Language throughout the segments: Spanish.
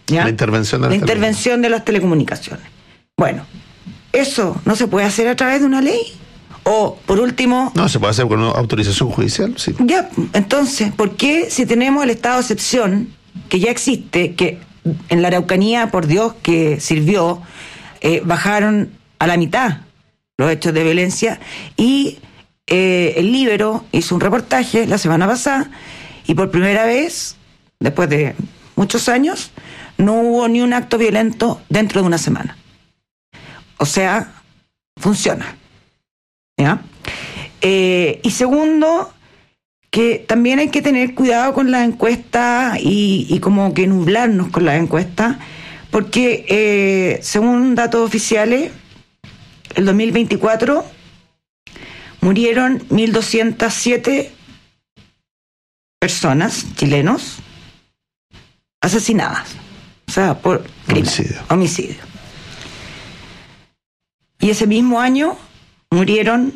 ¿ya? La intervención de las telecomunicaciones. Bueno, eso no se puede hacer a través de una ley. O, por último... No, se puede hacer con una autorización judicial, sí. Ya, entonces, ¿por qué si tenemos el estado de excepción, que ya existe, que en la Araucanía, por Dios, que sirvió, bajaron a la mitad los hechos de violencia, y el Líbero hizo un reportaje la semana pasada, y por primera vez, después de muchos años, no hubo ni un acto violento dentro de una semana? O sea, funciona. ¿Ya? Y segundo, que también hay que tener cuidado con las encuestas y como que nublarnos con las encuestas, porque según datos oficiales, el 2024 murieron 1.207 personas, chilenos, asesinadas, o sea, por homicidio. Y ese mismo año murieron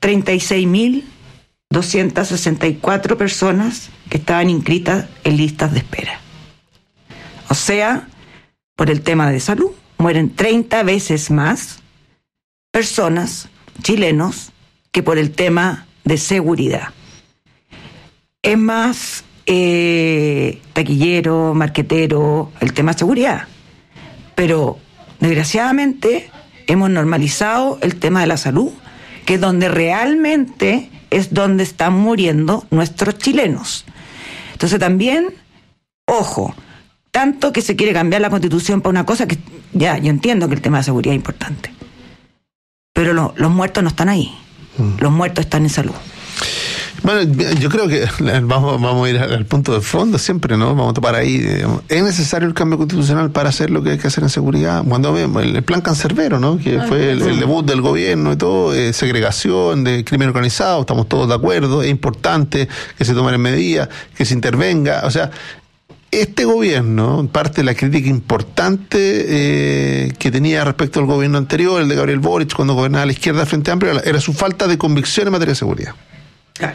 36.264 personas que estaban inscritas en listas de espera. O sea, por el tema de salud, mueren 30 veces más personas, chilenos, que por el tema de seguridad. Es más taquillero, marquetero, el tema de seguridad. Pero, desgraciadamente, hemos normalizado el tema de la salud, que es donde realmente es donde están muriendo nuestros chilenos. Entonces también, ojo, tanto que se quiere cambiar la Constitución para una cosa que, ya, yo entiendo que el tema de seguridad es importante, pero los muertos no están ahí, los muertos están en salud. Bueno, yo creo que vamos a ir al punto de fondo siempre, ¿no? Vamos a topar ahí. Digamos. ¿Es necesario el cambio constitucional para hacer lo que hay que hacer en seguridad? Cuando vemos el plan Cancerbero, ¿no? Que fue el debut del gobierno y todo, segregación de crimen organizado, estamos todos de acuerdo, es importante que se tomen medidas, que se intervenga, o sea... Este gobierno, parte de la crítica importante que tenía respecto al gobierno anterior, el de Gabriel Boric, cuando gobernaba la izquierda Frente Amplio, era su falta de convicción en materia de seguridad. Claro.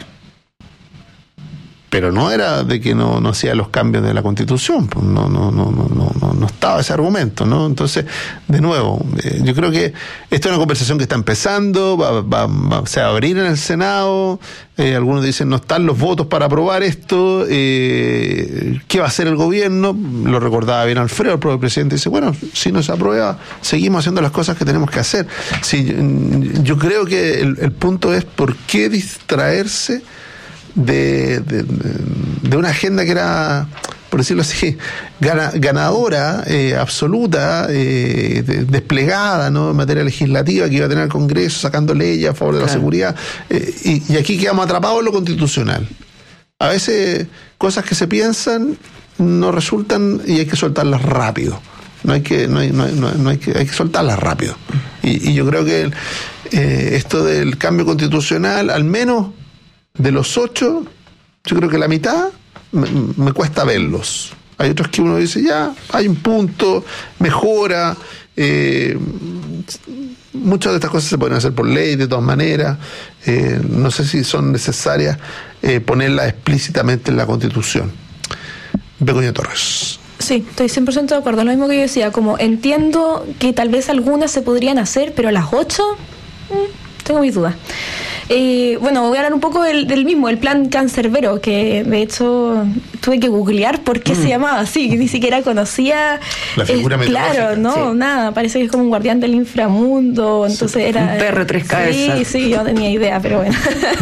Pero no era de que no hacía los cambios de la Constitución, pues no estaba ese argumento, ¿no? Entonces, de nuevo, yo creo que esta es una conversación que está empezando, se va a abrir en el Senado, algunos dicen no están los votos para aprobar esto, ¿qué va a hacer el gobierno? Lo recordaba bien Alfredo, el propio presidente, dice, bueno, si no se aprueba, seguimos haciendo las cosas que tenemos que hacer. Sí, yo creo que el punto es por qué distraerse de una agenda que era, por decirlo así, ganadora, absoluta, desplegada, ¿no? En materia legislativa, que iba a tener el Congreso sacando leyes a favor de la seguridad, y aquí quedamos atrapados en lo constitucional. A veces cosas que se piensan no resultan y hay que soltarlas rápido. Hay que soltarlas rápido. Y yo creo que esto del cambio constitucional, al menos de los 8, yo creo que la mitad me cuesta verlos. Hay otros que uno dice, ya, hay un punto, mejora. Muchas de estas cosas se pueden hacer por ley, de todas maneras. No sé si son necesarias ponerlas explícitamente en la Constitución. Begoña Torres. Sí, estoy 100% de acuerdo. Lo mismo que yo decía, como entiendo que tal vez algunas se podrían hacer, pero las 8, tengo mis dudas. Bueno, voy a hablar un poco del mismo, el plan Cancerbero, que de hecho tuve que googlear por qué se llamaba así, que ni siquiera conocía la figura mitológica. Claro, no, nada, parece que es como un guardián del inframundo, entonces era... Un perro de 3 cabezas. Sí, yo no tenía idea, pero bueno.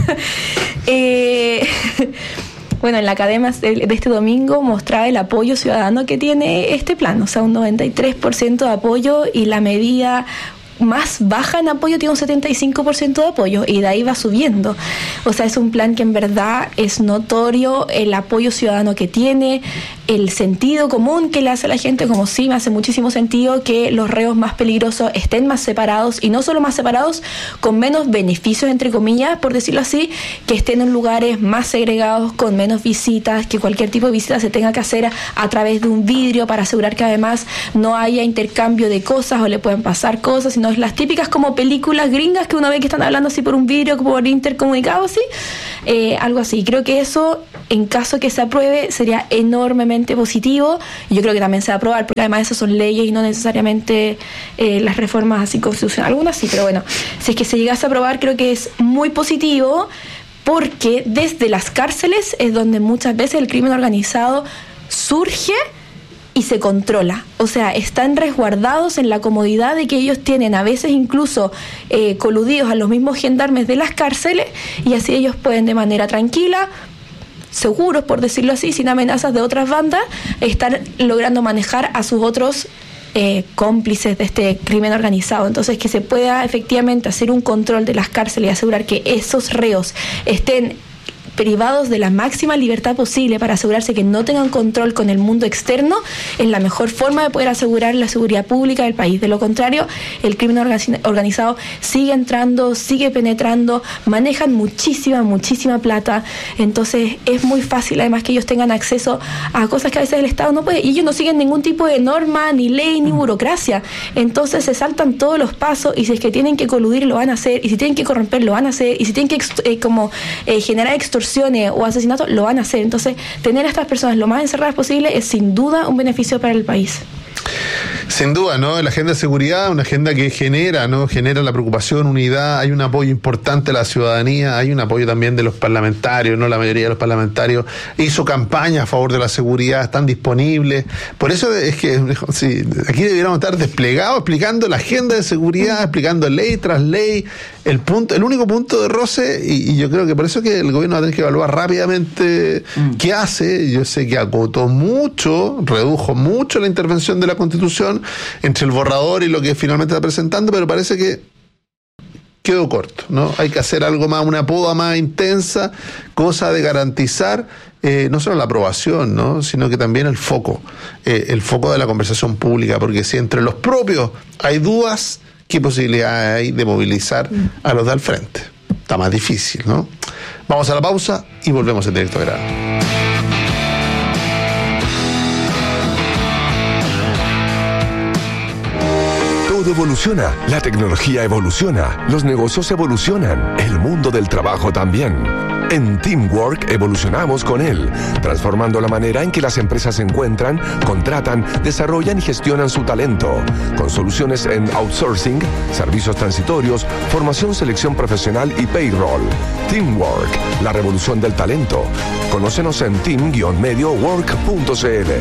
Bueno, en la academia de este domingo mostraba el apoyo ciudadano que tiene este plan, o sea, un 93% de apoyo, y la medida más baja en apoyo tiene un 75% de apoyo, y de ahí va subiendo. O sea, es un plan que en verdad es notorio el apoyo ciudadano que tiene, el sentido común que le hace a la gente, como sí, me hace muchísimo sentido que los reos más peligrosos estén más separados, y no solo más separados, con menos beneficios, entre comillas, por decirlo así, que estén en lugares más segregados, con menos visitas, que cualquier tipo de visita se tenga que hacer a través de un vidrio para asegurar que además no haya intercambio de cosas o le pueden pasar cosas, sino es las típicas como películas gringas que uno ve que están hablando así por un vidrio, por intercomunicado, así, algo así. Creo que eso en caso que se apruebe, sería enormemente positivo. Yo creo que también se va a aprobar, porque además esas son leyes y no necesariamente las reformas así constitucionales. Algunas sí, pero bueno, si es que se llegase a aprobar, creo que es muy positivo, porque desde las cárceles es donde muchas veces el crimen organizado surge y se controla. O sea, están resguardados en la comodidad de que ellos tienen a veces incluso coludidos a los mismos gendarmes de las cárceles, y así ellos pueden de manera tranquila, seguros, por decirlo así, sin amenazas de otras bandas, estar logrando manejar a sus otros cómplices de este crimen organizado. Entonces, que se pueda efectivamente hacer un control de las cárceles y asegurar que esos reos estén privados de la máxima libertad posible para asegurarse que no tengan control con el mundo externo, es la mejor forma de poder asegurar la seguridad pública del país. De lo contrario, el crimen organizado sigue entrando, sigue penetrando, manejan muchísima plata. Entonces es muy fácil además que ellos tengan acceso a cosas que a veces el Estado no puede, y ellos no siguen ningún tipo de norma, ni ley, ni burocracia. Entonces se saltan todos los pasos, y si es que tienen que coludir lo van a hacer, y si tienen que corromper lo van a hacer, y si tienen que generar extorsiones o asesinatos lo van a hacer. Entonces, tener a estas personas lo más encerradas posible es sin duda un beneficio para el país. Sin duda, ¿no? La agenda de seguridad, una agenda que genera la preocupación, unidad, hay un apoyo importante a la ciudadanía, hay un apoyo también de los parlamentarios, ¿no? La mayoría de los parlamentarios hizo campaña a favor de la seguridad, están disponibles. Por eso es que sí, aquí deberíamos estar desplegados explicando la agenda de seguridad, explicando ley tras ley, el único punto de roce, y yo creo que por eso que el gobierno va a tener que evaluar rápidamente qué hace. Yo sé que acotó mucho, redujo mucho la intervención de la Constitución entre el borrador y lo que finalmente está presentando, pero parece que quedó corto, ¿no? Hay que hacer algo más, una poda más intensa, cosa de garantizar no solo la aprobación, ¿no? Sino que también el foco de la conversación pública, porque si entre los propios hay dudas, ¿qué posibilidad hay de movilizar a los de al frente? Está más difícil, ¿no? Vamos a la pausa y volvemos en Directo Grado. Evoluciona, la tecnología evoluciona, los negocios evolucionan, el mundo del trabajo también. En Teamwork evolucionamos con él, transformando la manera en que las empresas encuentran, contratan, desarrollan y gestionan su talento, con soluciones en outsourcing, servicios transitorios, formación, selección profesional y payroll. Teamwork, la revolución del talento. Conócenos en team-mediowork.cl.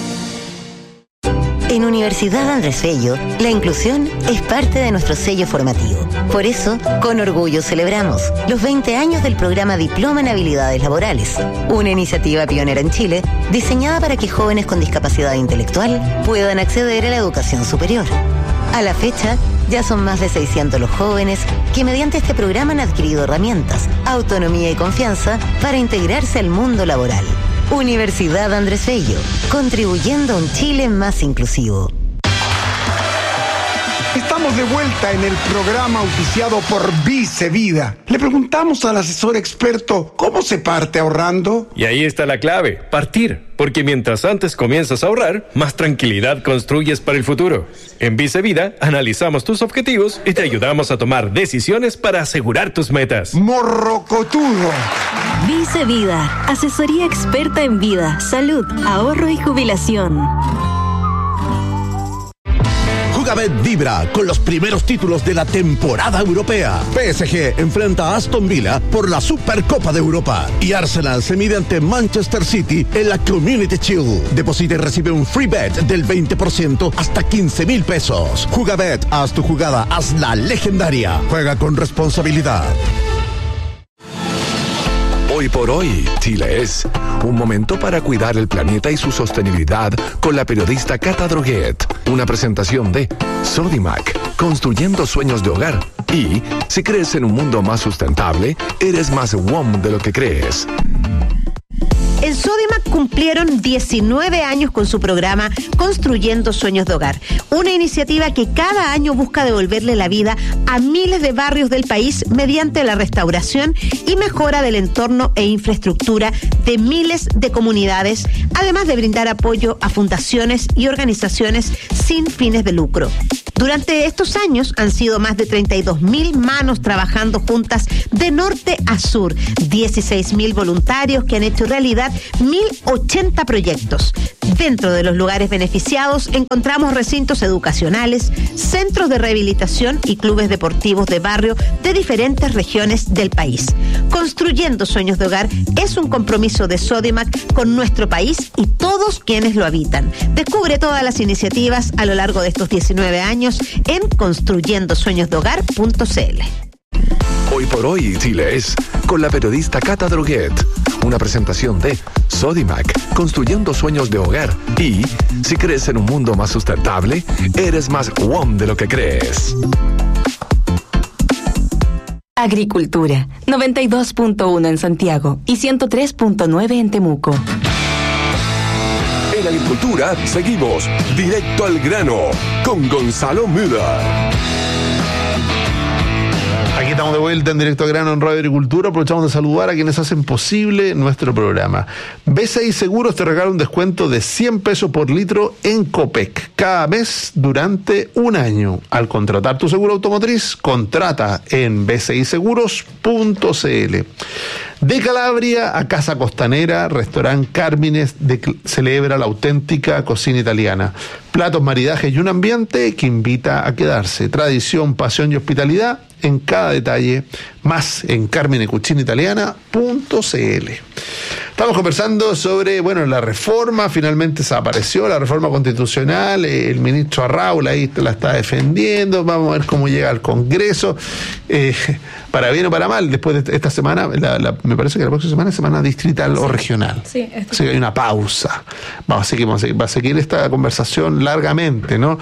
En Universidad Andrés Bello, la inclusión es parte de nuestro sello formativo. Por eso, con orgullo celebramos los 20 años del programa Diploma en Habilidades Laborales, una iniciativa pionera en Chile, diseñada para que jóvenes con discapacidad intelectual puedan acceder a la educación superior. A la fecha, ya son más de 600 los jóvenes que mediante este programa han adquirido herramientas, autonomía y confianza para integrarse al mundo laboral. Universidad Andrés Bello, contribuyendo a un Chile más inclusivo. Estamos de vuelta en el programa auspiciado por Vice Vida. Le preguntamos al asesor experto cómo se parte ahorrando. Y ahí está la clave, partir. Porque mientras antes comienzas a ahorrar, más tranquilidad construyes para el futuro. En Vice Vida analizamos tus objetivos y te ayudamos a tomar decisiones para asegurar tus metas. Morrocotudo. Vice Vida, asesoría experta en vida, salud, ahorro y jubilación. Jugabet vibra con los primeros títulos de la temporada europea. PSG enfrenta a Aston Villa por la Supercopa de Europa y Arsenal se mide ante Manchester City en la Community Shield. Deposita y recibe un free bet del 20% hasta 15,000 pesos. Jugabet, haz tu jugada, hazla legendaria. Juega con responsabilidad. Hoy por hoy, Chile es un momento para cuidar el planeta y su sostenibilidad con la periodista Cata Droguet. Una presentación de Sodimac, construyendo sueños de hogar. Y si crees en un mundo más sustentable, eres más WOM de lo que crees. En Sodimac cumplieron 19 años con su programa Construyendo Sueños de Hogar, una iniciativa que cada año busca devolverle la vida a miles de barrios del país mediante la restauración y mejora del entorno e infraestructura de miles de comunidades, además de brindar apoyo a fundaciones y organizaciones sin fines de lucro. Durante estos años han sido más de 32.000 manos trabajando juntas de norte a sur, 16.000 voluntarios que han hecho realidad 1.080 proyectos. Dentro de los lugares beneficiados encontramos recintos educacionales, centros de rehabilitación y clubes deportivos de barrio de diferentes regiones del país. Construyendo sueños de hogar es un compromiso de Sodimac con nuestro país y todos quienes lo habitan. Descubre todas las iniciativas a lo largo de estos 19 años en construyendosueñosdehogar.cl. Hoy por hoy, Chile es con la periodista Cata Droguet. Una presentación de Sodimac, construyendo sueños de hogar. Y si crees en un mundo más sustentable, eres más WOM de lo que crees. Agricultura, 92.1 en Santiago y 103.9 en Temuco. En Agricultura seguimos directo al grano con Gonzalo Müller. Aquí estamos de vuelta en Directo al Grano en Radio Agricultura. Aprovechamos de saludar a quienes hacen posible nuestro programa. BCI Seguros te regala un descuento de 100 pesos por litro en Copec cada mes durante un año. Al contratar tu seguro automotriz, contrata en bciseguros.cl. De Calabria a Casa Costanera, Restaurant Cármenes celebra la auténtica cocina italiana. Platos, maridajes y un ambiente que invita a quedarse. Tradición, pasión y hospitalidad en cada detalle. Más en carmenecucinaitaliana.cl. Estamos conversando sobre, la reforma. Finalmente se apareció la reforma constitucional. El ministro Arraul ahí la está defendiendo. Vamos a ver cómo llega al Congreso. Para bien o para mal, después de esta semana, me parece que la próxima semana es semana distrital o regional. Sí, así que hay una pausa. Va a seguir esta conversación largamente, ¿no?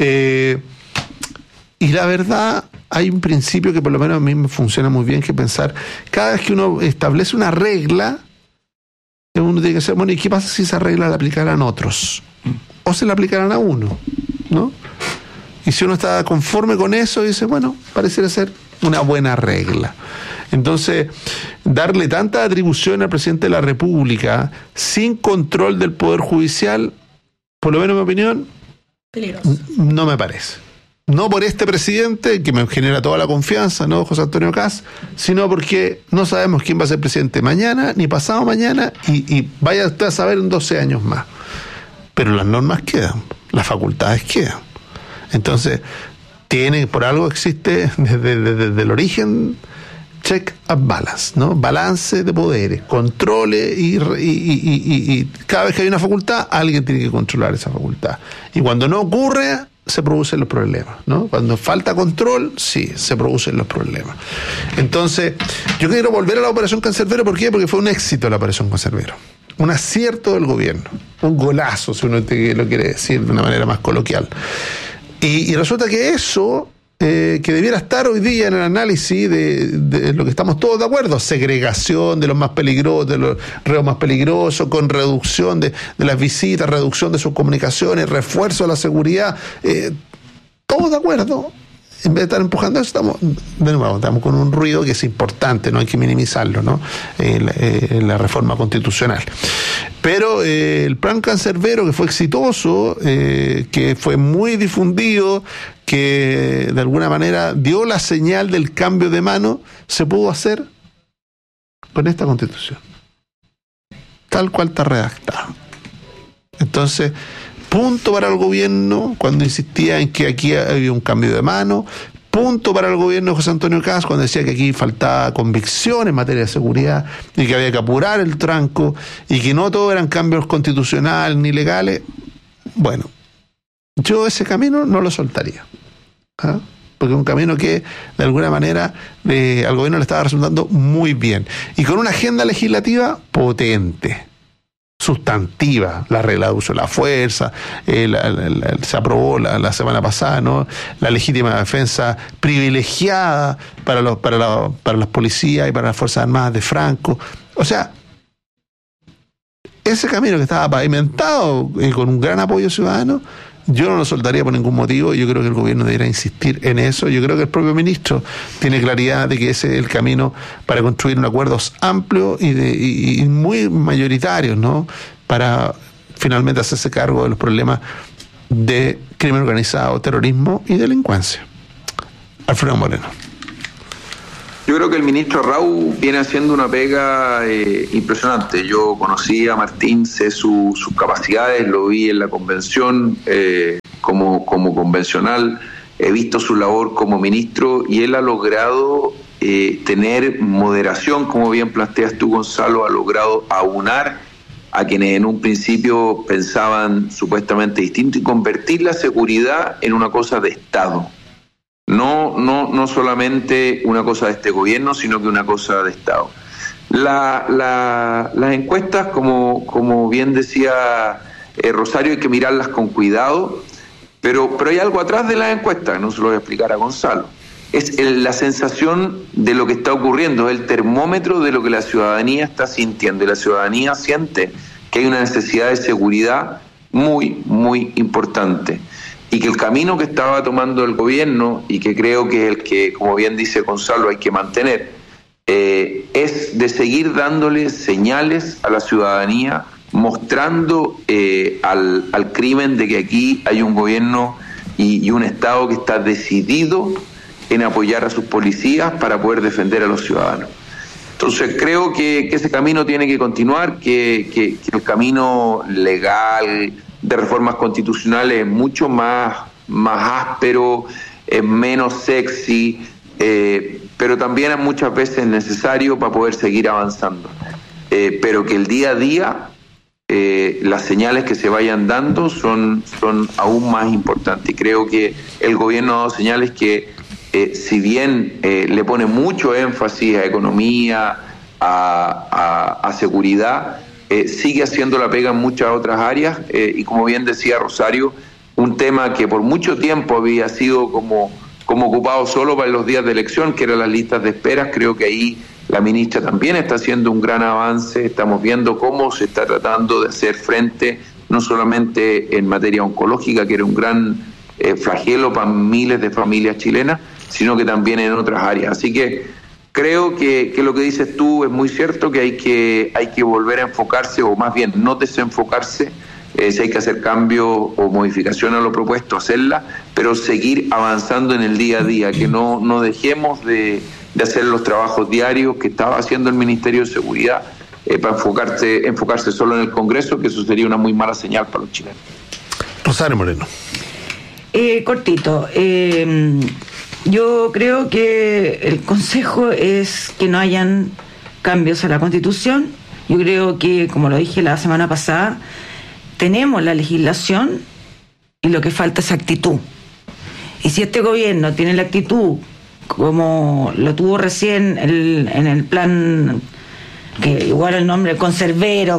Y la verdad, hay un principio que por lo menos a mí me funciona muy bien, que pensar, cada vez que uno establece una regla, uno tiene que decir, ¿y qué pasa si esa regla la aplicaran otros? O se la aplicaran a uno, ¿no? Y si uno está conforme con eso, dice, pareciera ser una buena regla. Entonces, darle tanta atribución al presidente de la República sin control del Poder Judicial, por lo menos en mi opinión, peligroso. No me parece. No por este presidente, que me genera toda la confianza, ¿no? José Antonio Kast, sino porque no sabemos quién va a ser presidente mañana, ni pasado mañana, y vaya usted a saber en 12 años más. Pero las normas quedan, las facultades quedan. Entonces, por algo existe desde el origen, check and balance, ¿no? Balance de poderes, controle y cada vez que hay una facultad, alguien tiene que controlar esa facultad. Y cuando no ocurre, se producen los problemas, ¿no? Cuando falta control, sí, se producen los problemas. Entonces, yo quiero volver a la Operación Cancerbero. ¿Por qué? Porque fue un éxito la Operación Cancerbero. Un acierto del gobierno. Un golazo, si uno lo quiere decir de una manera más coloquial. Y resulta que eso, que debiera estar hoy día en el análisis de lo que estamos todos de acuerdo, segregación de los más peligrosos, de los reos más peligrosos, con reducción de las visitas, reducción de sus comunicaciones, refuerzo de la seguridad, todos de acuerdo. En vez de estar empujando eso, estamos con un ruido que es importante, no hay que minimizarlo, ¿no? La reforma constitucional. Pero el plan Cancerbero, que fue exitoso, que fue muy difundido, que de alguna manera dio la señal del cambio de mano, se pudo hacer con esta Constitución, tal cual está redactada. Entonces, punto para el gobierno cuando insistía en que aquí había un cambio de mano. Punto para el gobierno de José Antonio Kast cuando decía que aquí faltaba convicción en materia de seguridad y que había que apurar el tranco y que no todo eran cambios constitucionales ni legales. Bueno, yo ese camino no lo soltaría, porque es un camino que de alguna manera al gobierno le estaba resultando muy bien y con una agenda legislativa potente, sustantiva, la regla de uso de la fuerza, se aprobó la semana pasada, ¿no? La legítima defensa privilegiada para las policías y para las Fuerzas Armadas de Franco. O sea, ese camino que estaba pavimentado y con un gran apoyo ciudadano, yo no lo soltaría por ningún motivo. Yo creo que el gobierno debería insistir en eso. Yo creo que el propio ministro tiene claridad de que ese es el camino para construir un acuerdos amplios y muy mayoritarios, ¿no? Para finalmente hacerse cargo de los problemas de crimen organizado, terrorismo y delincuencia. Alfredo Moreno. Yo creo que el ministro Rau viene haciendo una pega impresionante. Yo conocí a Martín, sé sus capacidades, lo vi en la convención como convencional, he visto su labor como ministro y él ha logrado tener moderación, como bien planteas tú, Gonzalo, ha logrado aunar a quienes en un principio pensaban supuestamente distinto y convertir la seguridad en una cosa de Estado. No solamente una cosa de este gobierno, sino que una cosa de Estado. Las encuestas, como bien decía Rosario, hay que mirarlas con cuidado, pero hay algo atrás de las encuestas, no se lo voy a explicar a Gonzalo. Es la sensación de lo que está ocurriendo, el termómetro de lo que la ciudadanía está sintiendo. Y la ciudadanía siente que hay una necesidad de seguridad muy, muy importante. Y que el camino que estaba tomando el gobierno, y que creo que es el que, como bien dice Gonzalo, hay que mantener, es de seguir dándole señales a la ciudadanía, mostrando al crimen de que aquí hay un gobierno y un Estado que está decidido en apoyar a sus policías para poder defender a los ciudadanos. Entonces creo que ese camino tiene que continuar, que el camino legal de reformas constitucionales es mucho más áspero, es menos sexy, pero también es muchas veces necesario para poder seguir avanzando. Pero que el día a día las señales que se vayan dando son aún más importantes. Y creo que el gobierno ha dado señales que si bien le pone mucho énfasis a economía, a seguridad, sigue haciendo la pega en muchas otras áreas y como bien decía Rosario, un tema que por mucho tiempo había sido como ocupado solo para los días de elección, que eran las listas de esperas. Creo que ahí la ministra también está haciendo un gran avance. Estamos viendo cómo se está tratando de hacer frente, no solamente en materia oncológica, que era un gran flagelo para miles de familias chilenas, sino que también en otras áreas. Así que creo que lo que dices tú es muy cierto, que hay que volver a enfocarse, o más bien no desenfocarse, si hay que hacer cambios o modificación a lo propuesto, hacerla, pero seguir avanzando en el día a día, que no dejemos de hacer los trabajos diarios que estaba haciendo el Ministerio de Seguridad para enfocarse solo en el Congreso, que eso sería una muy mala señal para los chilenos. Rosario Moreno. Cortito. Yo creo que el consejo es que no hayan cambios a la Constitución. Yo creo que, como lo dije la semana pasada, tenemos la legislación y lo que falta es actitud. Y si este gobierno tiene la actitud, como lo tuvo recién en el plan, que igual el nombre cancerbero,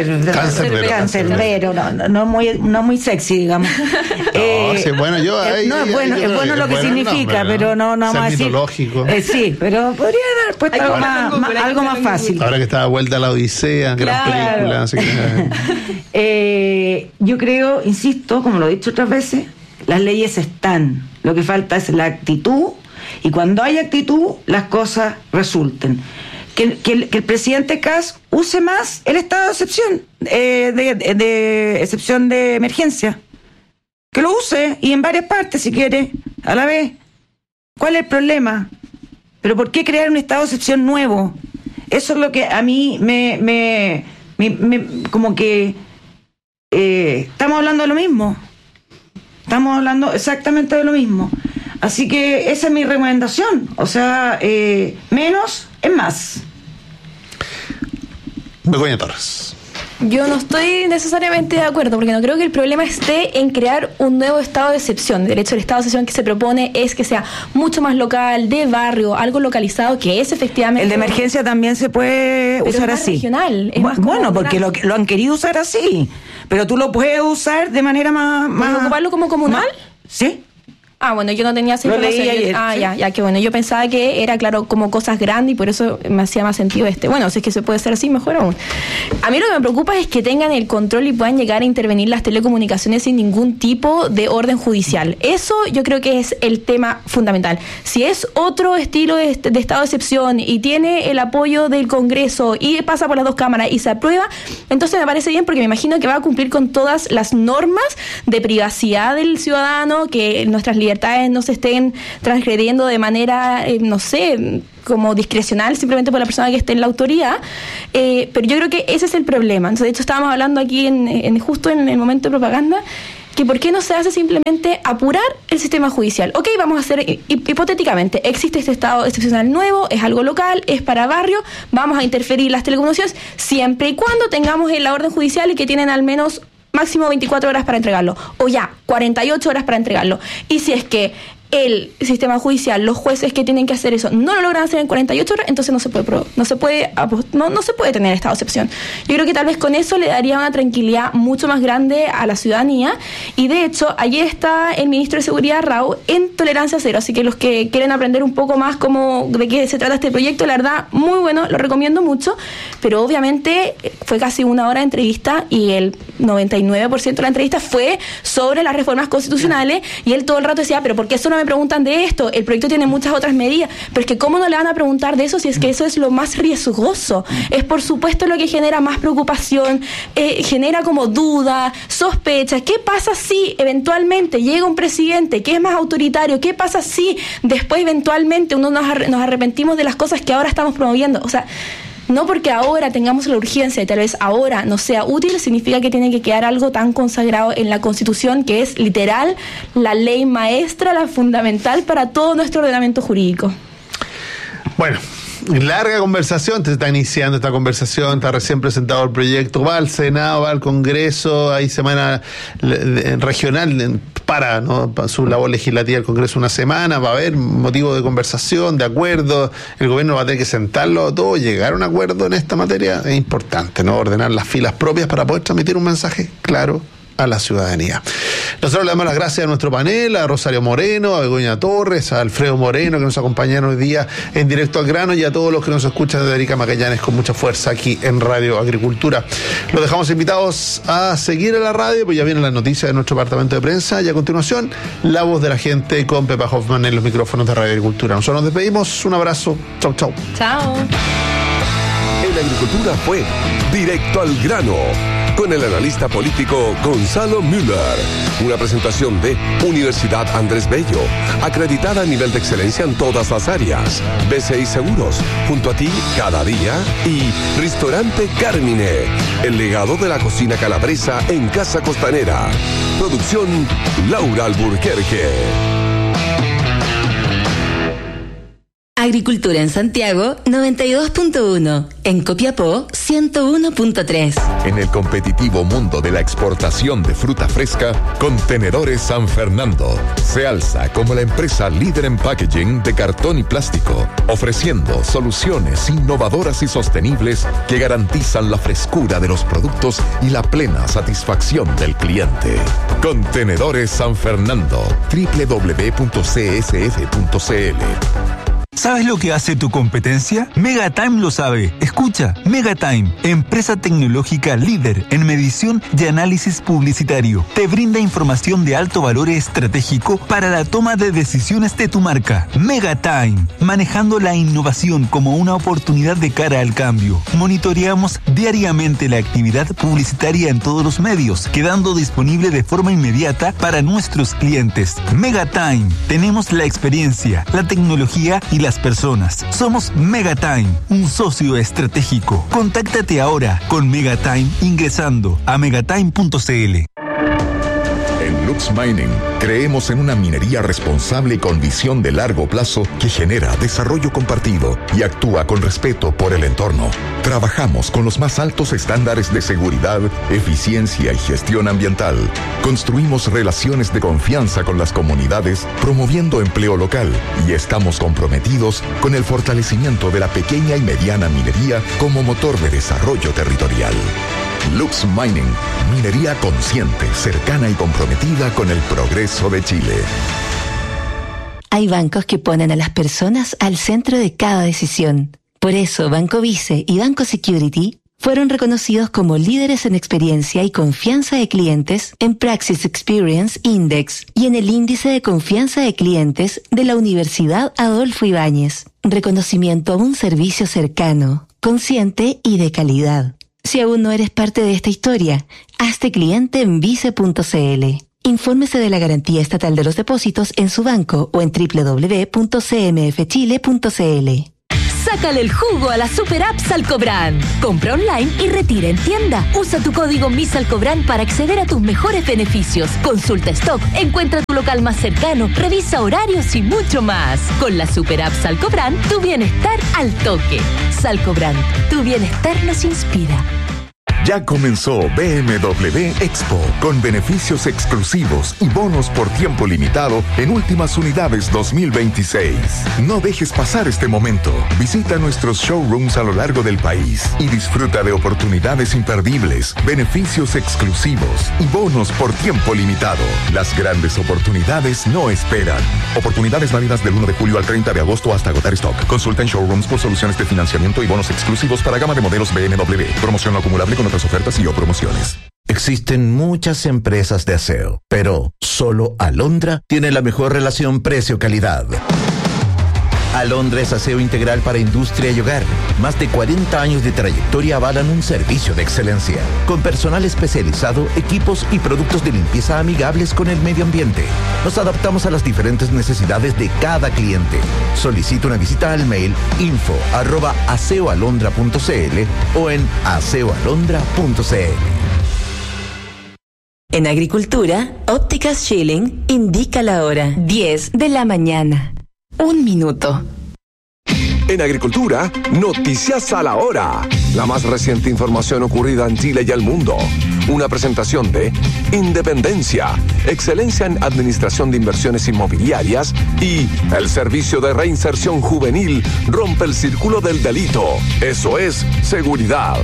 no muy sexy, digamos. Sí, bueno, es bueno lo que significa, nombre, pero no vamos a decir mitológico. Sí, pero podría dar puesto algo más fácil. Ahora que está de vuelta a la Odisea, gran película, así que... yo creo, insisto, como lo he dicho otras veces, las leyes están, lo que falta es la actitud, y cuando hay actitud las cosas resulten. Que el presidente Kast use más el estado de excepción, de excepción de emergencia. Que lo use, y en varias partes, si quiere, a la vez. ¿Cuál es el problema? ¿Pero por qué crear un estado de excepción nuevo? Eso es lo que a mí me como que estamos hablando de lo mismo. Estamos hablando exactamente de lo mismo. Así que esa es mi recomendación. O sea, menos es más. Begoña Torres. Yo no estoy necesariamente de acuerdo, porque no creo que el problema esté en crear un nuevo estado de excepción. De hecho, el estado de excepción que se propone es que sea mucho más local, de barrio, algo localizado, que es efectivamente... El de emergencia también se puede usar así. Regional. Bueno, porque lo han querido usar así, pero tú lo puedes usar de manera más... ¿Ocuparlo como comunal? Sí. Bueno, yo no tenía esa Lo información. leí ayer, Ya, que bueno. Yo pensaba que era, claro, como cosas grandes y por eso me hacía más sentido Bueno, si es que se puede hacer así, mejor aún. A mí lo que me preocupa es que tengan el control y puedan llegar a intervenir las telecomunicaciones sin ningún tipo de orden judicial. Eso yo creo que es el tema fundamental. Si es otro estilo de estado de excepción y tiene el apoyo del Congreso y pasa por las 2 cámaras y se aprueba, entonces me parece bien porque me imagino que va a cumplir con todas las normas de privacidad del ciudadano, que nuestras libertades no se estén transgrediendo de manera, como discrecional simplemente por la persona que esté en la autoridad, pero yo creo que ese es el problema. Entonces, de hecho, estábamos hablando aquí justo en el momento de propaganda, que por qué no se hace simplemente apurar el sistema judicial. Ok, vamos a hacer, hipotéticamente, existe este estado excepcional nuevo, es algo local, es para barrio, vamos a interferir las telecomunicaciones siempre y cuando tengamos la orden judicial y que tienen al menos máximo 24 horas para entregarlo, o ya 48 horas para entregarlo. Y si es que el sistema judicial, los jueces que tienen que hacer eso, no lo logran hacer en 48 horas, entonces no se puede tener estado de excepción. Yo creo que tal vez con eso le daría una tranquilidad mucho más grande a la ciudadanía, y de hecho, ayer está el ministro de Seguridad, Rao, en tolerancia cero, así que los que quieren aprender un poco más de qué se trata este proyecto, la verdad, muy bueno, lo recomiendo mucho, pero obviamente fue casi 1 hora de entrevista y el 99% de la entrevista fue sobre las reformas constitucionales, y él todo el rato decía, pero ¿por qué eso no me preguntan de esto? El proyecto tiene muchas otras medidas, pero es que ¿cómo no le van a preguntar de eso si es que eso es lo más riesgoso? Es por supuesto lo que genera más preocupación, genera como duda, sospecha. ¿Qué pasa si eventualmente llega un presidente que es más autoritario? ¿Qué pasa si después eventualmente nos arrepentimos de las cosas que ahora estamos promoviendo? O sea, no porque ahora tengamos la urgencia y tal vez ahora no sea útil, significa que tiene que quedar algo tan consagrado en la Constitución, que es literal la ley maestra, la fundamental para todo nuestro ordenamiento jurídico. Bueno, larga conversación, te está iniciando esta conversación, está recién presentado el proyecto, va al Senado, va al Congreso, hay semana regional para su labor legislativa el Congreso una semana, va a haber motivo de conversación, de acuerdo, el gobierno va a tener que sentarlo todo, llegar a un acuerdo en esta materia, es importante, ordenar las filas propias para poder transmitir un mensaje claro a la ciudadanía. Nosotros le damos las gracias a nuestro panel, a Rosario Moreno, a Begoña Torres, a Alfredo Moreno, que nos acompañaron hoy día en Directo al Grano, y a todos los que nos escuchan desde Arica Magallanes con mucha fuerza aquí en Radio Agricultura. Los dejamos invitados a seguir a la radio, pues ya vienen las noticias de nuestro departamento de prensa, y a continuación, La Voz de la Gente con Pepa Hoffman en los micrófonos de Radio Agricultura. Nosotros nos despedimos, un abrazo, chau. Chao. En Agricultura fue Directo al Grano, con el analista político Gonzalo Müller. Una presentación de Universidad Andrés Bello, acreditada a nivel de excelencia en todas las áreas. BCI Seguros, junto a ti cada día. Y Ristorante Carmine, el legado de la cocina calabresa en Casa Costanera. Producción Laura Alburquerque. Agricultura en Santiago 92.1, en Copiapó 101.3. En el competitivo mundo de la exportación de fruta fresca, Contenedores San Fernando se alza como la empresa líder en packaging de cartón y plástico, ofreciendo soluciones innovadoras y sostenibles que garantizan la frescura de los productos y la plena satisfacción del cliente. Contenedores San Fernando, www.csf.cl. ¿Sabes lo que hace tu competencia? Megatime lo sabe. Escucha, Megatime, empresa tecnológica líder en medición y análisis publicitario. Te brinda información de alto valor estratégico para la toma de decisiones de tu marca. Megatime, manejando la innovación como una oportunidad de cara al cambio. Monitoreamos diariamente la actividad publicitaria en todos los medios, quedando disponible de forma inmediata para nuestros clientes. Megatime, tenemos la experiencia, la tecnología y las personas. Somos Megatime, un socio estratégico. Contáctate ahora con Megatime ingresando a megatime.cl. En Lux Mining creemos en una minería responsable y con visión de largo plazo que genera desarrollo compartido y actúa con respeto por el entorno. Trabajamos con los más altos estándares de seguridad, eficiencia y gestión ambiental. Construimos relaciones de confianza con las comunidades, promoviendo empleo local, y estamos comprometidos con el fortalecimiento de la pequeña y mediana minería como motor de desarrollo territorial. Lux Mining, minería consciente, cercana y comprometida con el progreso de Chile. Hay bancos que ponen a las personas al centro de cada decisión. Por eso, Banco Vice y Banco Security fueron reconocidos como líderes en experiencia y confianza de clientes en Praxis Experience Index y en el índice de confianza de clientes de la Universidad Adolfo Ibáñez. Reconocimiento a un servicio cercano, consciente y de calidad. Si aún no eres parte de esta historia, hazte cliente en vice.cl. Infórmese de la garantía estatal de los depósitos en su banco o en www.cmfchile.cl. Sácale el jugo a la super app Salcobrand. Compra online y retira en tienda. Usa tu código MISALCOBRAND para acceder a tus mejores beneficios. Consulta stock, encuentra tu local más cercano, revisa horarios y mucho más. Con la super app Salcobrand, tu bienestar al toque. Salcobrand, tu bienestar nos inspira. Ya comenzó BMW Expo, con beneficios exclusivos y bonos por tiempo limitado en últimas unidades 2026. No dejes pasar este momento. Visita nuestros showrooms a lo largo del país y disfruta de oportunidades imperdibles, beneficios exclusivos y bonos por tiempo limitado. Las grandes oportunidades no esperan. Oportunidades válidas del 1 de julio al 30 de agosto hasta agotar stock. Consulta en showrooms por soluciones de financiamiento y bonos exclusivos para gama de modelos BMW. Promoción no acumulable con otras ofertas y o promociones. Existen muchas empresas de aseo, pero solo Alondra tiene la mejor relación precio-calidad. Alondra es aseo integral para industria y hogar. Más de 40 años de trayectoria avalan un servicio de excelencia, con personal especializado, equipos y productos de limpieza amigables con el medio ambiente. Nos adaptamos a las diferentes necesidades de cada cliente. Solicita una visita al mail info@aseoalondra.cl o en aseoalondra.cl. En agricultura, Ópticas Schilling indica la hora 10 de la mañana. 1 minuto. En agricultura, noticias a la hora. La más reciente información ocurrida en Chile y el mundo. Una presentación de Independencia, excelencia en administración de inversiones inmobiliarias y el servicio de reinserción juvenil rompe el círculo del delito. Eso es seguridad.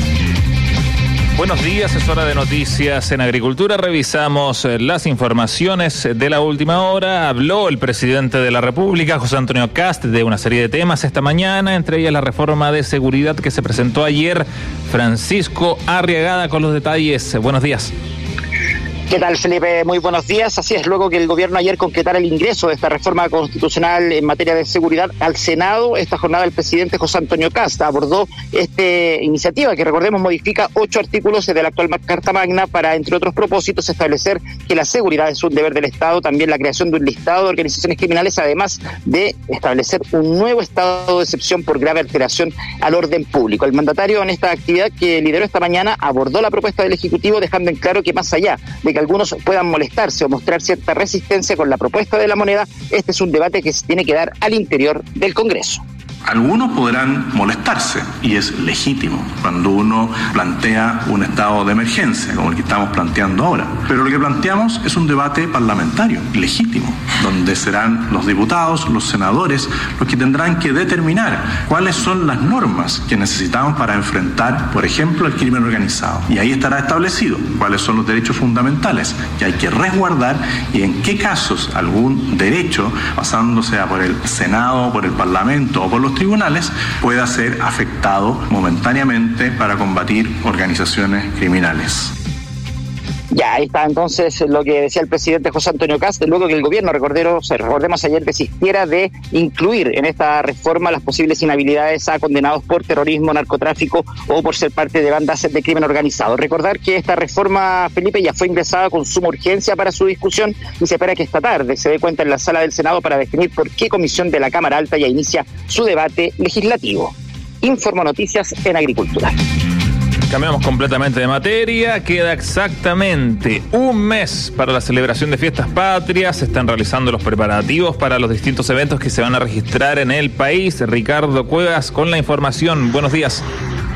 Buenos días, es hora de noticias en agricultura. Revisamos las informaciones de la última hora. Habló el presidente de la República, José Antonio Kast, de una serie de temas esta mañana, entre ellas la reforma de seguridad que se presentó ayer. Francisco Arriagada con los detalles. Buenos días. ¿Qué tal, Felipe? Muy buenos días. Así es, luego que el gobierno ayer concretara el ingreso de esta reforma constitucional en materia de seguridad al Senado, esta jornada el presidente José Antonio Kast abordó esta iniciativa que, recordemos, modifica 8 artículos de la actual Carta Magna para, entre otros propósitos, establecer que la seguridad es un deber del Estado, también la creación de un listado de organizaciones criminales, además de establecer un nuevo estado de excepción por grave alteración al orden público. El mandatario, en esta actividad que lideró esta mañana, abordó la propuesta del Ejecutivo, dejando en claro que más allá de que algunos puedan molestarse o mostrar cierta resistencia con la propuesta de la moneda, este es un debate que se tiene que dar al interior del Congreso. Algunos podrán molestarse y es legítimo cuando uno plantea un estado de emergencia como el que estamos planteando ahora. Pero lo que planteamos es un debate parlamentario, legítimo, donde serán los diputados, los senadores, los que tendrán que determinar cuáles son las normas que necesitamos para enfrentar, por ejemplo, el crimen organizado. Y ahí estará establecido cuáles son los derechos fundamentales que hay que resguardar y en qué casos algún derecho, pasándose por el Senado, por el Parlamento o por los tribunales, pueda ser afectado momentáneamente para combatir organizaciones criminales. Ya, ahí está entonces lo que decía el presidente José Antonio Kast, luego que el gobierno, recordemos ayer, desistiera de incluir en esta reforma las posibles inhabilidades a condenados por terrorismo, narcotráfico o por ser parte de bandas de crimen organizado. Recordar que esta reforma, Felipe, ya fue ingresada con suma urgencia para su discusión y se espera que esta tarde se dé cuenta en la sala del Senado para definir por qué comisión de la Cámara Alta ya inicia su debate legislativo. Informo Noticias en Agricultura. Cambiamos completamente de materia. Queda exactamente un mes para la celebración de Fiestas Patrias. Se están realizando los preparativos para los distintos eventos que se van a registrar en el país. Ricardo Cuevas con la información. Buenos días.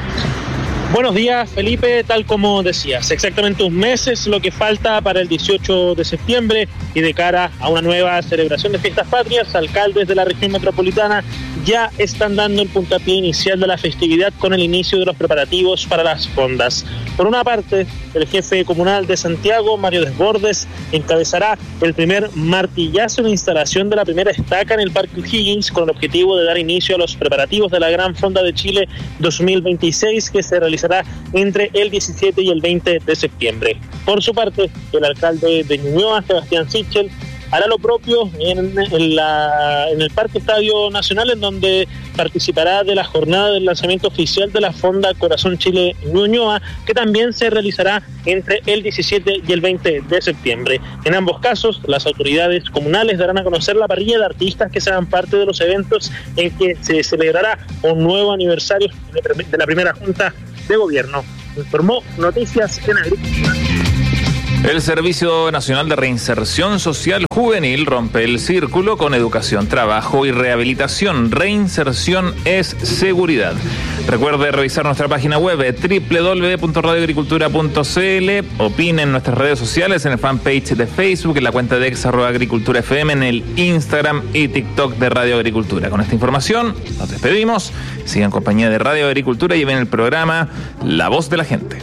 Buenos días, Felipe. Tal como decías, exactamente un mes es lo que falta para el 18 de septiembre y de cara a una nueva celebración de Fiestas Patrias, alcaldes de la región metropolitana ya están dando el puntapié inicial de la festividad con el inicio de los preparativos para las fondas. Por una parte, el jefe comunal de Santiago, Mario Desbordes, encabezará el primer martillazo en la instalación de la primera estaca en el Parque O'Higgins con el objetivo de dar inicio a los preparativos de la Gran Fonda de Chile 2026 que se realizará entre el 17 y el 20 de septiembre. Por su parte, el alcalde de Ñuñoa, Sebastián Sichel, hará lo propio en el Parque Estadio Nacional, en donde participará de la jornada del lanzamiento oficial de la Fonda Corazón Chile Ñuñoa, que también se realizará entre el 17 y el 20 de septiembre. En ambos casos, las autoridades comunales darán a conocer la parrilla de artistas que serán parte de los eventos en que se celebrará un nuevo aniversario de la primera Junta de Gobierno. Informó Noticias en Agricultura. El Servicio Nacional de Reinserción Social Juvenil rompe el círculo con educación, trabajo y rehabilitación. Reinserción es seguridad. Recuerde revisar nuestra página web www.radioagricultura.cl. Opine en nuestras redes sociales, en el fanpage de Facebook, en la cuenta de @agriculturafm, en el Instagram y TikTok de Radio Agricultura. Con esta información nos despedimos. Sigan en compañía de Radio Agricultura y ven el programa La Voz de la Gente.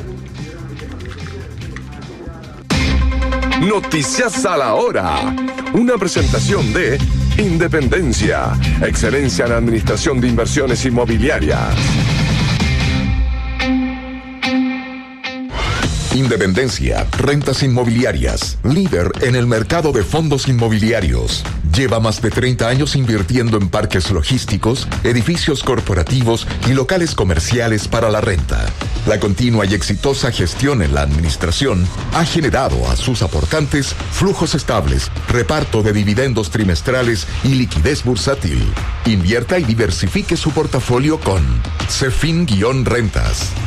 Noticias a la hora. Una presentación de Independencia, excelencia en administración de inversiones inmobiliarias. Independencia, rentas inmobiliarias, líder en el mercado de fondos inmobiliarios. Lleva más de 30 años invirtiendo en parques logísticos, edificios corporativos y locales comerciales para la renta. La continua y exitosa gestión en la administración ha generado a sus aportantes flujos estables, reparto de dividendos trimestrales y liquidez bursátil. Invierta y diversifique su portafolio con Cefin-Rentas.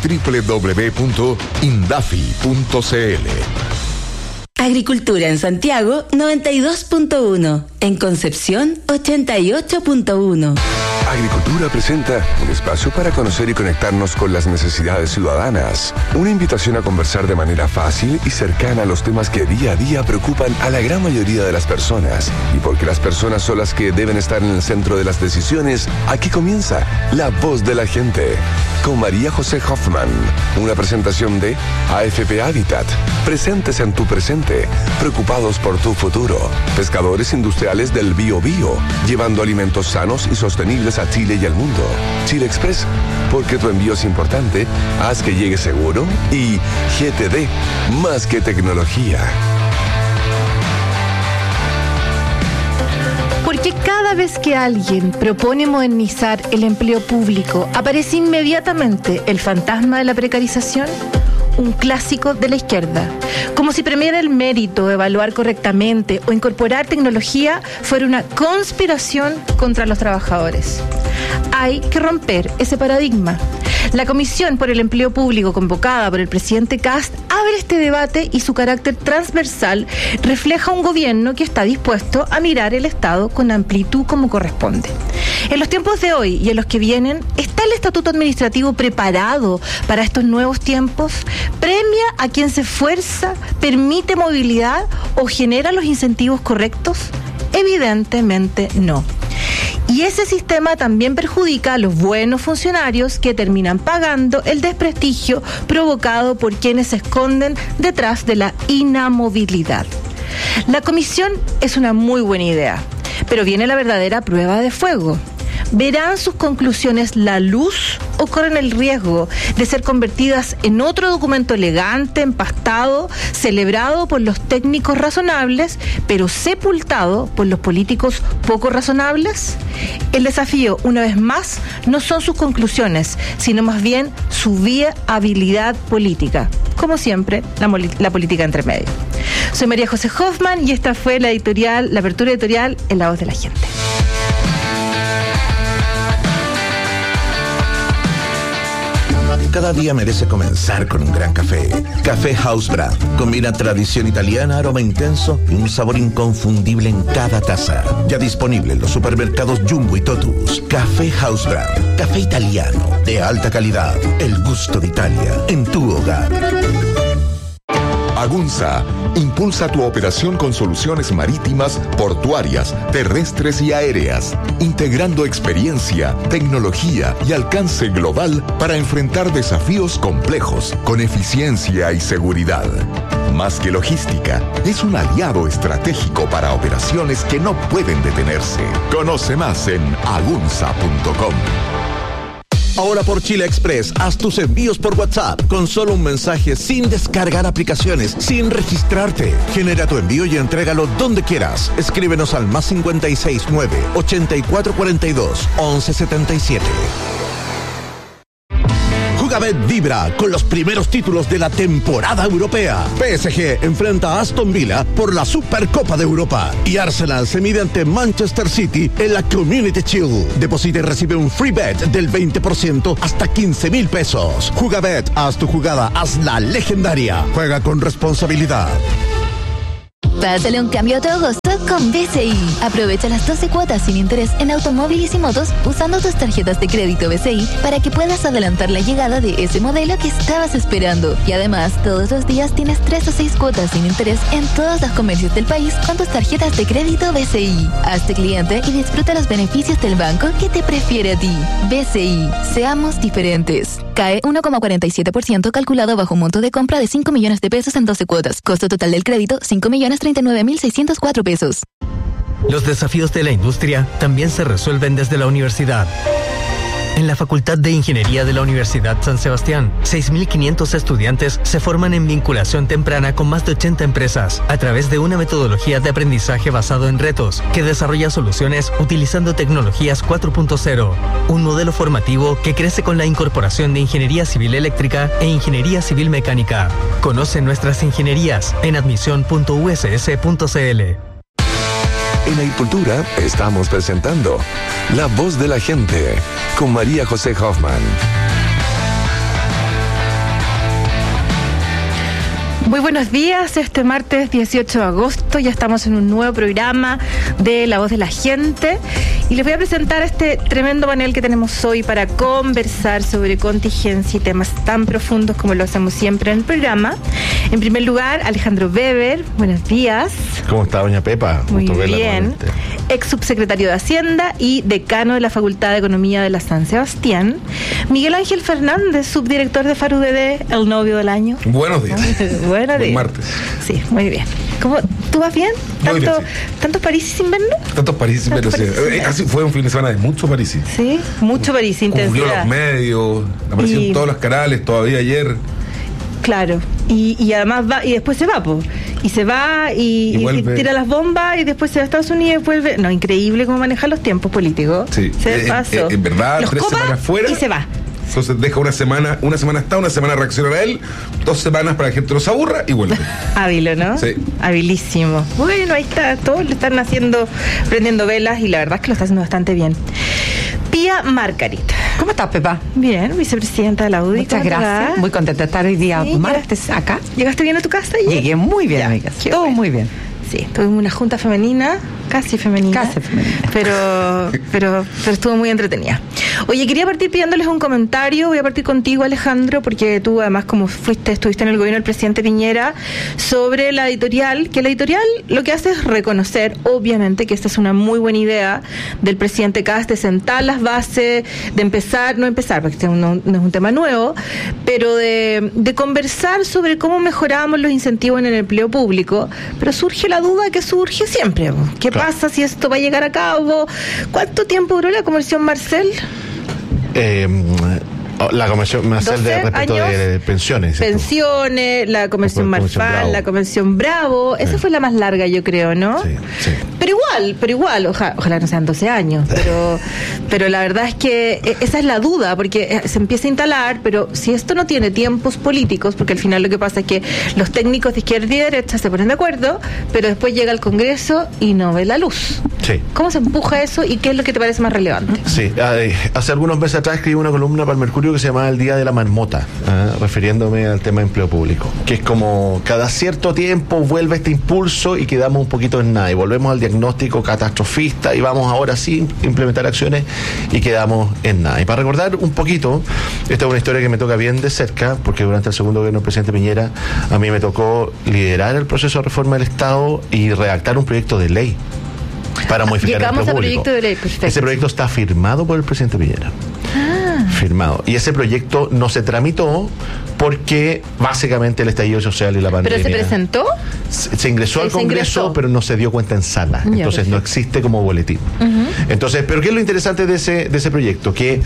www.indafi.cl. Agricultura en Santiago 92.1, en Concepción 88.1. Agricultura presenta un espacio para conocer y conectarnos con las necesidades ciudadanas. Una invitación a conversar de manera fácil y cercana a los temas que día a día preocupan a la gran mayoría de las personas. Y porque las personas son las que deben estar en el centro de las decisiones, aquí comienza La Voz de la Gente, con María José Hoffman. Una presentación de AFP Habitat. Presentes en tu presente, preocupados por tu futuro. Pescadores industriales del Biobío, llevando alimentos sanos y sostenibles a Chile y al mundo. Chile Express, porque tu envío es importante, haz que llegue seguro. Y GTD, más que tecnología. Porque cada vez que alguien propone modernizar el empleo público, aparece inmediatamente el fantasma de la precarización. Un clásico de la izquierda. Como si premiar el mérito, evaluar correctamente o incorporar tecnología fuera una conspiración contra los trabajadores. Hay que romper ese paradigma. La Comisión por el Empleo Público, convocada por el presidente Kast, abre este debate y su carácter transversal refleja un gobierno que está dispuesto a mirar el Estado con amplitud como corresponde. En los tiempos de hoy y en los que vienen, ¿está el estatuto administrativo preparado para estos nuevos tiempos? ¿Premia a quien se esfuerza, permite movilidad o genera los incentivos correctos? Evidentemente no. Y ese sistema también perjudica a los buenos funcionarios que terminan pagando el desprestigio provocado por quienes se esconden detrás de la inamovilidad. La comisión es una muy buena idea, pero viene la verdadera prueba de fuego. ¿Verán sus conclusiones la luz o corren el riesgo de ser convertidas en otro documento elegante, empastado, celebrado por los técnicos razonables, pero sepultado por los políticos poco razonables? El desafío, una vez más, no son sus conclusiones, sino más bien su viabilidad política. Como siempre, la política entre medio. Soy María José Hoffman y esta fue la apertura editorial en La Voz de la Gente. Cada día merece comenzar con un gran café. Café House Brand. Combina tradición italiana, aroma intenso y un sabor inconfundible en cada taza. Ya disponible en los supermercados Jumbo y Totus. Café House Brand. Café italiano de alta calidad. El gusto de Italia en tu hogar. Agunza impulsa tu operación con soluciones marítimas, portuarias, terrestres y aéreas, integrando experiencia, tecnología y alcance global para enfrentar desafíos complejos con eficiencia y seguridad. Más que logística, es un aliado estratégico para operaciones que no pueden detenerse. Conoce más en agunza.com. Ahora por Chile Express, haz tus envíos por WhatsApp con solo un mensaje, sin descargar aplicaciones, sin registrarte. Genera tu envío y entrégalo donde quieras. Escríbenos al +569 8442 1177. Jugabet vibra con los primeros títulos de la temporada europea. PSG enfrenta a Aston Villa por la Supercopa de Europa y Arsenal se mide ante Manchester City en la Community Shield. Deposita y recibe un free bet del 20% hasta 15,000 pesos. Jugabet, haz tu jugada, hazla legendaria. Juega con responsabilidad. Pásale un cambio a todo gusto con BCI. Aprovecha las 12 cuotas sin interés en automóviles y motos usando tus tarjetas de crédito BCI para que puedas adelantar la llegada de ese modelo que estabas esperando. Y además, todos los días tienes 3 o 6 cuotas sin interés en todos los comercios del país con tus tarjetas de crédito BCI. Hazte cliente y disfruta los beneficios del banco que te prefiere a ti. BCI. Seamos diferentes. Cae 1,47% calculado bajo un monto de compra de 5 millones de pesos en 12 cuotas. Costo total del crédito, 5.039.604 pesos. Los desafíos de la industria también se resuelven desde la universidad. En la Facultad de Ingeniería de la Universidad San Sebastián, 6.500 estudiantes se forman en vinculación temprana con más de 80 empresas a través de una metodología de aprendizaje basado en retos que desarrolla soluciones utilizando tecnologías 4.0, un modelo formativo que crece con la incorporación de ingeniería civil eléctrica e ingeniería civil mecánica. Conoce nuestras ingenierías en admisión.uss.cl. En Agricultura estamos presentando La Voz de la Gente con María José Hoffman. Muy buenos días, este martes 18 de agosto ya estamos en un nuevo programa de La Voz de la Gente y les voy a presentar este tremendo panel que tenemos hoy para conversar sobre contingencia y temas tan profundos como lo hacemos siempre en el programa. En primer lugar, Alejandro Weber, buenos días. ¿Cómo está, doña Pepa? Muy bien. Ex subsecretario de Hacienda y decano de la Facultad de Economía de la San Sebastián. Miguel Ángel Fernández, subdirector de FARUDD, el novio del año. Buenos días. Buenos días. Martes. Sí, muy bien. ¿Cómo? ¿Tú vas bien? ¿Tantos París sin verlo? Tantos París sin verlo, sí. Casi fue un fin de semana de mucho París. Sí, mucho París, intensidad. Cubrió los medios, apareció en todos los canales, todavía ayer. Claro, y además va, y después se va, y se va y tira las bombas y después se va a Estados Unidos y vuelve. No, increíble cómo maneja los tiempos políticos. Sí, se pasó. En verdad, los 3 semanas fuera. Y se va. Entonces deja una semana está, una semana reacciona a él, 2 semanas para que la gente no se aburra y vuelve. Hábil, ¿no? Sí. Habilísimo. Bueno, ahí está, todos le están prendiendo velas y la verdad es que lo está haciendo bastante bien. Pía Margarit. ¿Cómo estás, Pepa? Bien, vicepresidenta de la UDI. Muchas gracias. Muy contenta de estar hoy día martes acá. ¿Llegaste bien a tu casa ayer? Llegué muy bien a mi casa. Todo muy bien. Sí, tuvimos una junta femenina, casi femenina. Pero estuvo muy entretenida. Oye, quería partir pidiéndoles un comentario. Voy a partir contigo, Alejandro, porque tú además como estuviste en el gobierno del presidente Piñera, sobre la editorial, que la editorial lo que hace es reconocer, obviamente, que esta es una muy buena idea del presidente Kast de sentar las bases, de no empezar, porque este no es un tema nuevo, pero de conversar sobre cómo mejoramos los incentivos en el empleo público, pero surge la duda que surge siempre. ¿Qué pasa si esto va a llegar a cabo? ¿Cuánto tiempo duró la Convención Marcel? La Convención Marcel respecto de pensiones. Pensiones, la Convención Marfal, la Convención Bravo. Esa fue la más larga, yo creo, ¿no? Sí. Pero igual, ojalá no sean 12 años, pero la verdad es que esa es la duda, porque se empieza a instalar, pero si esto no tiene tiempos políticos, porque al final lo que pasa es que los técnicos de izquierda y derecha se ponen de acuerdo, pero después llega el Congreso y no ve la luz. Sí. ¿Cómo se empuja eso y qué es lo que te parece más relevante? Sí, hace algunos meses atrás escribí una columna para el Mercurio que se llamaba El Día de la Marmota, refiriéndome al tema de empleo público, que es como cada cierto tiempo vuelve este impulso y quedamos un poquito en nada y volvemos al diagnóstico pronóstico catastrofista y vamos ahora sí a implementar acciones y quedamos en nada. Y para recordar un poquito, esta es una historia que me toca bien de cerca, porque durante el segundo gobierno del presidente Piñera a mí me tocó liderar el proceso de reforma del Estado y redactar un proyecto de ley para modificar el empleo público. Proyecto de ley, perfecto. Ese proyecto está firmado por el presidente Piñera. Firmado. Y ese proyecto no se tramitó porque básicamente el estallido social y la pandemia. ¿Pero se presentó? Se ingresó al Congreso, pero no se dio cuenta en sala. Entonces no existe como boletín. Entonces, ¿pero qué es lo interesante de ese proyecto? Que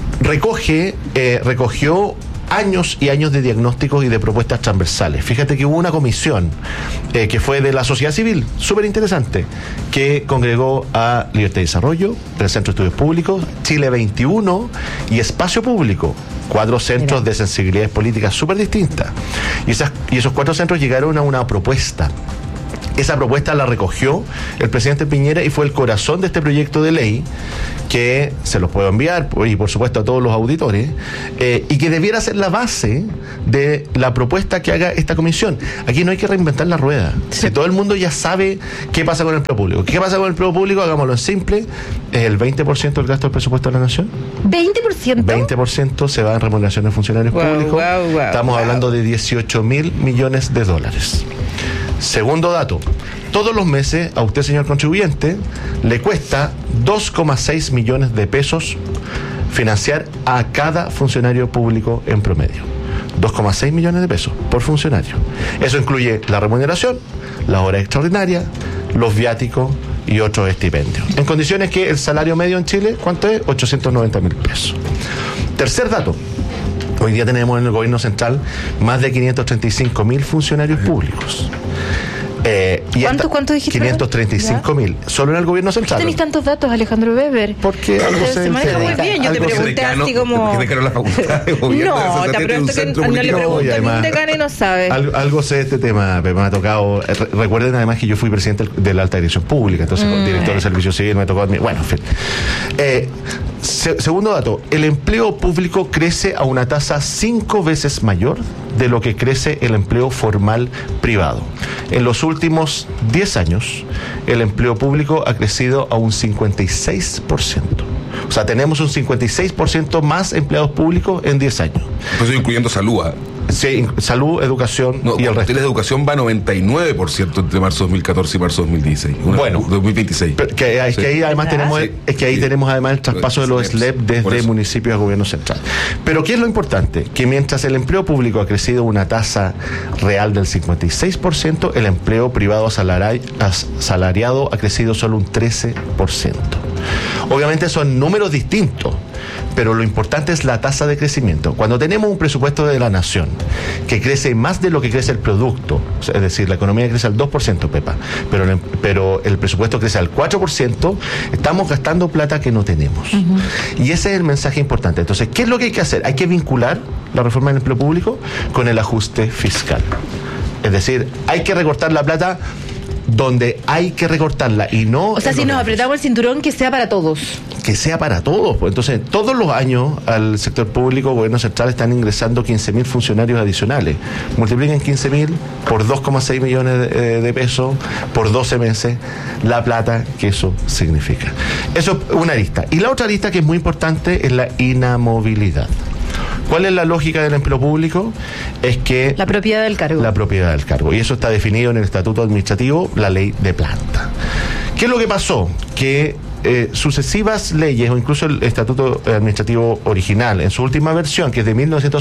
recogió años y años de diagnósticos y de propuestas transversales. Fíjate que hubo una comisión que fue de la sociedad civil, súper interesante, que congregó a Libertad y Desarrollo, el Centro de Estudios Públicos, Chile 21 y Espacio Público. 4 centros de sensibilidades políticas súper distintas. Y esos 4 centros llegaron a una propuesta. Esa propuesta la recogió el presidente Piñera y fue el corazón de este proyecto de ley, que se los puedo enviar, y por supuesto a todos los auditores, y que debiera ser la base de la propuesta que haga esta comisión. Aquí no hay que reinventar la rueda. Si todo el mundo ya sabe qué pasa con el empleo público. ¿Qué pasa con el empleo público? Hagámoslo en simple. Es el 20% del gasto del presupuesto de la nación. ¿20%? 20% se va en remuneraciones de funcionarios públicos. Estamos hablando de 18 mil millones de dólares. Segundo dato, todos los meses a usted, señor contribuyente, le cuesta 2,6 millones de pesos financiar a cada funcionario público en promedio. 2,6 millones de pesos por funcionario. Eso incluye la remuneración, las horas extraordinarias, los viáticos y otros estipendios. En condiciones que el salario medio en Chile, ¿cuánto es? 890 mil pesos. Tercer dato. Hoy día tenemos en el gobierno central más de 535 mil funcionarios públicos. ¿Cuánto dijiste? 535 mil, solo en el gobierno central. ¿Tenéis tantos datos, Alejandro Weber? Porque algo se maneja muy bien. Yo te pregunté así como... ¿Tiene que ver la facultad de gobierno? No, te pregunto que no le pregunto ni un decano y no sabe. Algo sé de este tema, me ha tocado. Recuerden además que yo fui presidente de la alta dirección pública, entonces director de servicio civil me tocó a mí. Bueno, en fin. Segundo dato, el empleo público crece a una tasa 5 veces mayor de lo que crece el empleo formal privado. En los últimos 10 años, el empleo público ha crecido a un 56%. O sea, tenemos un 56% más empleados públicos en 10 años. Pues incluyendo salud. Sí, salud, educación y el resto. La educación va a 99% entre marzo 2014 y marzo 2016. Bueno, 2026. Que ahí además tenemos, tenemos además el traspaso de los SLEP desde municipios a gobierno central. Pero ¿qué es lo importante? Que mientras el empleo público ha crecido una tasa real del 56%, el empleo privado asalariado ha crecido solo un 13%. Obviamente son números distintos, pero lo importante es la tasa de crecimiento. Cuando tenemos un presupuesto de la nación que crece más de lo que crece el producto, es decir, la economía crece al 2%, Pepa, pero el presupuesto crece al 4%, estamos gastando plata que no tenemos. Y ese es el mensaje importante. Entonces, ¿qué es lo que hay que hacer? Hay que vincular la reforma del empleo público con el ajuste fiscal. Es decir, hay que recortar la plata donde hay que recortarla y no... O sea, si nos apretamos el cinturón, que sea para todos. Que sea para todos. Pues entonces, todos los años al sector público, gobierno central, están ingresando 15.000 funcionarios adicionales. Multipliquen 15.000 por 2,6 millones de pesos por 12 meses, la plata que eso significa. Eso es una arista. Y la otra arista que es muy importante es la inamovilidad. ¿Cuál es la lógica del empleo público? Es que... La propiedad del cargo. La propiedad del cargo. Y eso está definido en el Estatuto Administrativo, la ley de planta. ¿Qué es lo que pasó? Que sucesivas leyes, o incluso el Estatuto Administrativo original, en su última versión, que es de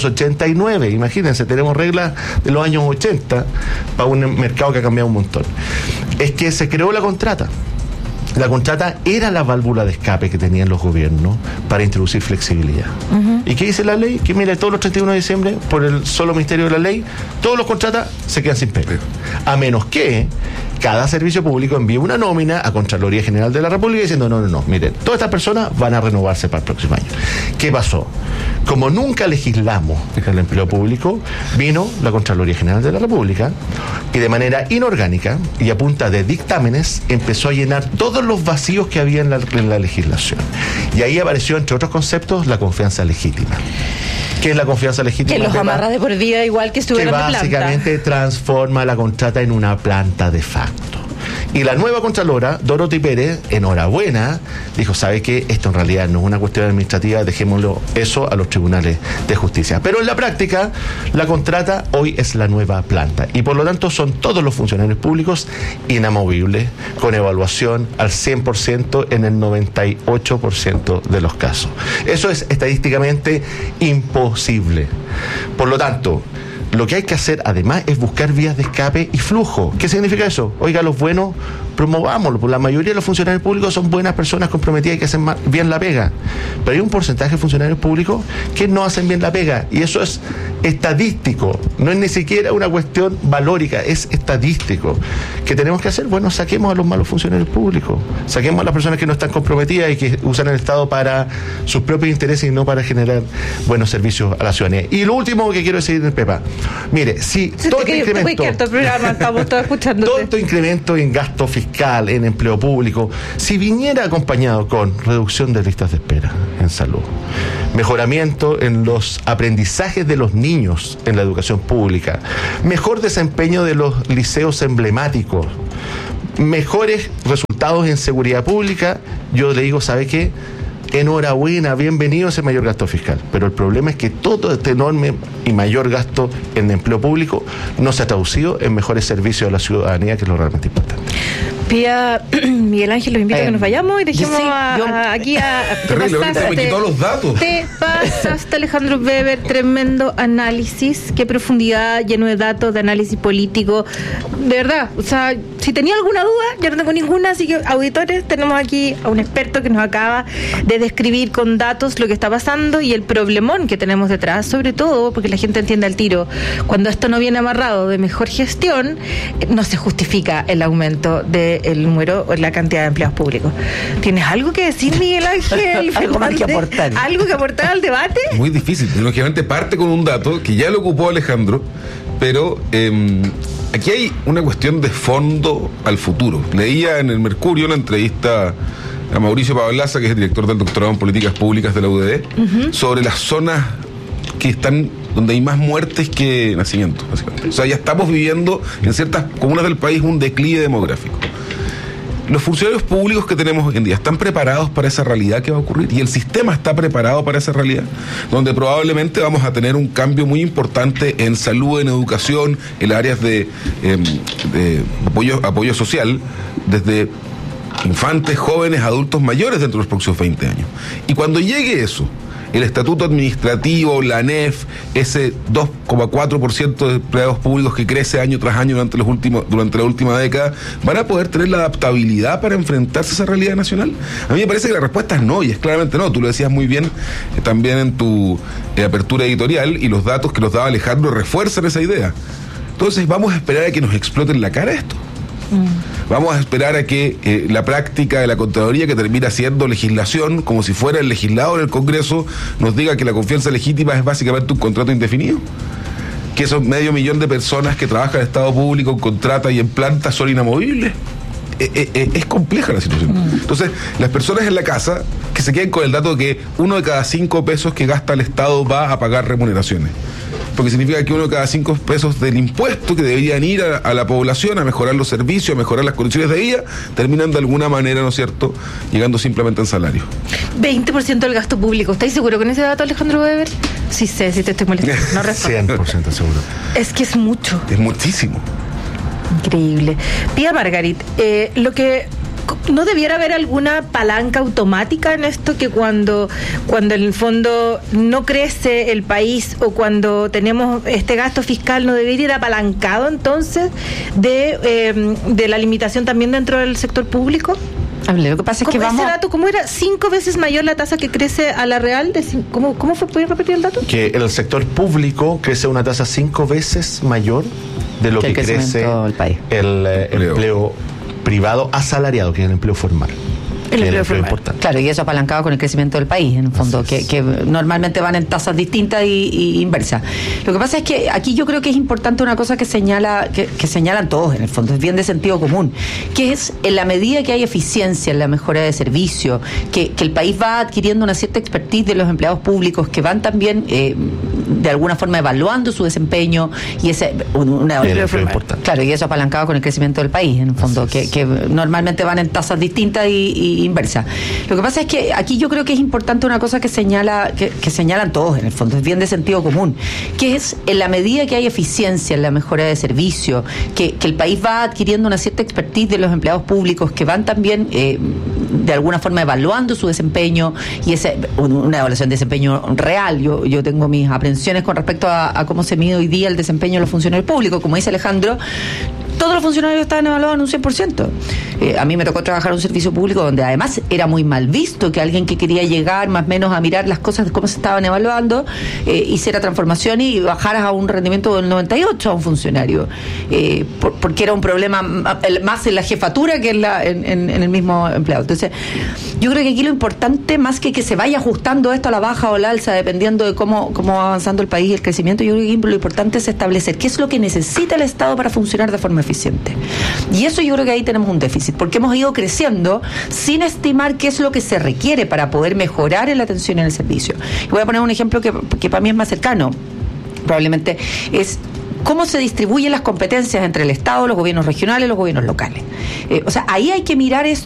1989, imagínense, tenemos reglas de los años 80 para un mercado que ha cambiado un montón, es que se creó la contrata. La contrata era la válvula de escape que tenían los gobiernos para introducir flexibilidad. ¿Y qué dice la ley? Que mira, todos los 31 de diciembre, por el solo misterio de la ley, todos los contratas se quedan sin pega. A menos que cada servicio público envíe una nómina a Contraloría General de la República diciendo, no, miren, todas estas personas van a renovarse para el próximo año. ¿Qué pasó? Como nunca legislamos el empleo público, vino la Contraloría General de la República y de manera inorgánica y a punta de dictámenes empezó a llenar todos los vacíos que había en la legislación. Y ahí apareció, entre otros conceptos, la confianza legítima. ¿Qué es la confianza legítima? Que los amarra de por vida igual que estuvieran de planta. Que básicamente transforma la contrata en una planta de facto. Y la nueva Contralora, Dorothy Pérez, enhorabuena, dijo, ¿sabe qué? Esto en realidad no es una cuestión administrativa, dejémoslo eso a los tribunales de justicia. Pero en la práctica, la contrata hoy es la nueva planta. Y por lo tanto son todos los funcionarios públicos inamovibles, con evaluación al 100% en el 98% de los casos. Eso es estadísticamente imposible. Por lo tanto, lo que hay que hacer además es buscar vías de escape y flujo. ¿Qué significa eso? Oiga, los buenos, promovámoslo. La mayoría de los funcionarios públicos son buenas personas comprometidas y que hacen bien la pega. Pero hay un porcentaje de funcionarios públicos que no hacen bien la pega. Y eso es estadístico. No es ni siquiera una cuestión valórica, es estadístico. ¿Qué tenemos que hacer? Bueno, saquemos a los malos funcionarios públicos. Saquemos a las personas que no están comprometidas y que usan el Estado para sus propios intereses y no para generar buenos servicios a la ciudadanía. Y lo último que quiero decir, Pepa, mire, si todo este incremento en gasto fiscal, en empleo público, si viniera acompañado con reducción de listas de espera en salud, mejoramiento en los aprendizajes de los niños en la educación pública, mejor desempeño de los liceos emblemáticos, mejores resultados en seguridad pública, yo le digo, ¿sabe qué? Enhorabuena, bienvenido a ese mayor gasto fiscal. Pero el problema es que todo este enorme y mayor gasto en empleo público no se ha traducido en mejores servicios a la ciudadanía, que es lo realmente importante. Pía, Miguel Ángel, los invito a que nos vayamos y dejemos aquí a... Terrible, me quitó los datos. Te pasaste, Alejandro Weber, tremendo análisis, qué profundidad, lleno de datos, de análisis político. De verdad, o sea, si tenía alguna duda, ya no tengo ninguna, así que auditores, tenemos aquí a un experto que nos acaba de describir con datos lo que está pasando y el problemón que tenemos detrás, sobre todo porque la gente entiende al tiro. Cuando esto no viene amarrado de mejor gestión, no se justifica el aumento del número o la cantidad de empleados públicos. ¿Tienes algo que decir, Miguel Ángel? Algo más que aportar. ¿Algo que aportar al debate? Muy difícil. Lógicamente parte con un dato que ya lo ocupó Alejandro, pero aquí hay una cuestión de fondo al futuro. Leía en el Mercurio una entrevista a Mauricio Pablaza, que es el director del doctorado en políticas públicas de la UDD, sobre las zonas que están donde hay más muertes que nacimientos, básicamente. O sea, ya estamos viviendo en ciertas comunas del país un declive demográfico. Los funcionarios públicos que tenemos hoy en día están preparados para esa realidad que va a ocurrir, y el sistema está preparado para esa realidad, donde probablemente vamos a tener un cambio muy importante en salud, en educación, en áreas de apoyo social, desde infantes, jóvenes, adultos mayores dentro de los próximos 20 años. Y cuando llegue eso, el estatuto administrativo, la ANEF, ese 2,4% de empleados públicos que crece año tras año durante la última década, ¿van a poder tener la adaptabilidad para enfrentarse a esa realidad nacional? A mí me parece que la respuesta es no, y es claramente no. Tú lo decías muy bien también en tu apertura editorial, y los datos que nos daba Alejandro refuerzan esa idea. Entonces, ¿vamos a esperar a que nos explote en la cara esto? Vamos a esperar a que la práctica de la Contraloría, que termina siendo legislación, como si fuera el legislador del Congreso, nos diga que la confianza legítima es básicamente un contrato indefinido, que esos 500.000 de personas que trabajan en el Estado público, en contrata y en planta, son inamovibles. Es compleja la situación. Entonces, las personas en la casa que se queden con el dato de que 1 de cada 5 pesos que gasta el Estado va a pagar remuneraciones, porque significa que 1 de cada 5 pesos del impuesto que deberían ir a la población, a mejorar los servicios, a mejorar las condiciones de vida, terminan de alguna manera, ¿no es cierto?, llegando simplemente en salario. 20% del gasto público. ¿Estáis seguro con ese dato, Alejandro Weber? Sí sé, si te estoy molestando. No 100% seguro. Es que es mucho. Es muchísimo. Increíble. Pía Margarit, lo que... ¿No debiera haber alguna palanca automática en esto, que cuando en el fondo no crece el país o cuando tenemos este gasto fiscal no debería ir apalancado entonces de la limitación también dentro del sector público? Lo que pasa es que ese dato, ¿cómo era? 5 veces mayor la tasa que crece a la real. ¿Cómo fue? ¿Puedes repetir el dato? Que el sector público crece una tasa 5 veces mayor de lo que crece el empleo privado asalariado, que es el empleo formal. El empleo importante. Claro, y eso apalancado con el crecimiento del país, en el fondo, que normalmente van en tasas distintas y inversas. Lo que pasa es que aquí yo creo que es importante una cosa que señalan todos, en el fondo, es bien de sentido común, que es en la medida que hay eficiencia en la mejora de servicios, que el país va adquiriendo una cierta expertise de los empleados públicos, que van también de alguna forma evaluando su desempeño y ese claro, y eso apalancado con el crecimiento del país, en el fondo, que normalmente van en tasas distintas y inversas. Lo que pasa es que aquí yo creo que es importante una cosa que señalan todos, en el fondo, es bien de sentido común, que es en la medida que hay eficiencia en la mejora de servicio, que el país va adquiriendo una cierta expertise de los empleados públicos, que van también de alguna forma evaluando su desempeño y una evaluación de desempeño real. Yo tengo mis aprensiones con respecto a cómo se mide hoy día el desempeño de los funcionarios públicos. Como dice Alejandro, todos los funcionarios estaban evaluados en un 100%. A mí me tocó trabajar en un servicio público donde además era muy mal visto que alguien que quería llegar más o menos a mirar las cosas de cómo se estaban evaluando, hiciera transformación y bajaras a un rendimiento del 98 a un funcionario, porque era un problema más en la jefatura que en el mismo empleado. Entonces, yo creo que aquí lo importante, más que se vaya ajustando esto a la baja o a la alza, dependiendo de cómo va avanzando el país y el crecimiento, yo creo que lo importante es establecer qué es lo que necesita el Estado para funcionar de forma eficiente. Y eso yo creo que ahí tenemos un déficit, porque hemos ido creciendo sin estimar qué es lo que se requiere para poder mejorar en la atención y en el servicio. Y voy a poner un ejemplo que para mí es más cercano, probablemente, es cómo se distribuyen las competencias entre el Estado, los gobiernos regionales y los gobiernos locales. O sea, ahí hay que mirar esto